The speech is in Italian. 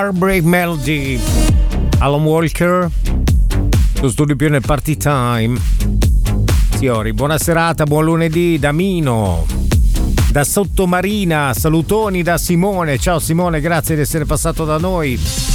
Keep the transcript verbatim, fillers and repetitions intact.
Heartbreak Melody, Alan Walker, lo studio più nel Party Time. Signori, buona serata, buon lunedì da Mino, da Sottomarina, salutoni da Simone. Ciao Simone, grazie di essere passato da noi.